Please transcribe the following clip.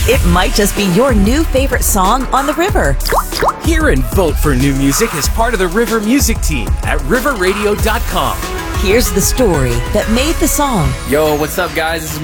It might just be your new favorite song on the river. Hear and vote for new music as part of the River Music Team at riverradio.com. Here's the story that made the song. Yo, what's up, guys? This is